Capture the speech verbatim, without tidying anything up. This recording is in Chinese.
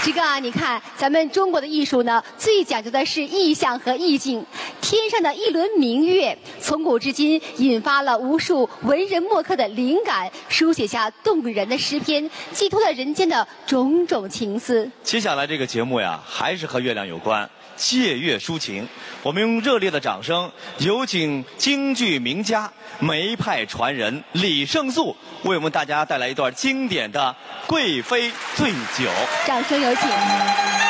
志刚啊，你看咱们中国的艺术呢，最讲究的是意象和意境。天上的一轮明月，从古至今引发了无数文人墨客的灵感，书写下动人的诗篇，寄托了人间的种种情思。 接下来这个节目呀，还是和月亮有关，借月抒情。我们用热烈的掌声，有请京剧名家、梅派传人李胜素为我们大家带来一段经典的《贵妃醉酒》。 掌声有请。